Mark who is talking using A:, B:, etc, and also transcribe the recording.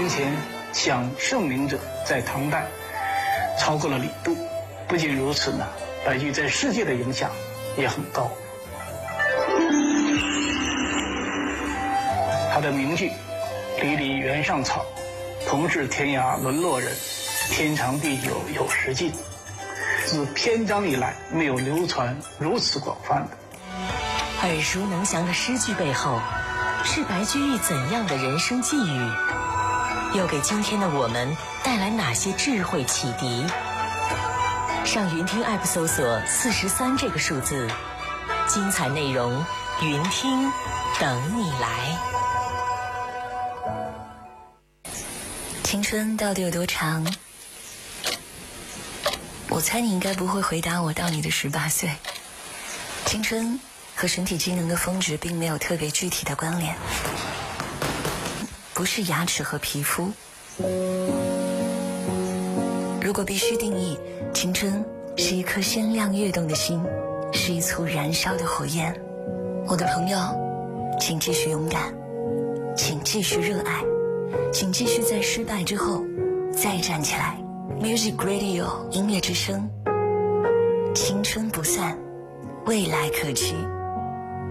A: 生前想圣明者在唐代超过了李杜。不仅如此呢，白居易在世界的影响也很高。他的名句“离离原上草，同是天涯沦落人，天长地久有时尽”，自篇章以来没有流传如此广泛的。
B: 耳熟能详的诗句背后，是白居易怎样的人生际遇？又给今天的我们带来哪些智慧启迪？上云听 App 搜索43这个数字，精彩内容云听等你来。
C: 青春到底有多长？我猜你应该不会回答我到你的18岁。青春和身体机能的峰值并没有特别具体的关联，不是牙齿和皮肤。如果必须定义，青春是一颗鲜亮跃动的心，是一簇燃烧的火焰。我的朋友，请继续勇敢，请继续热爱，请继续在失败之后再站起来。 Music Radio 音乐之声，青春不散，未来可期。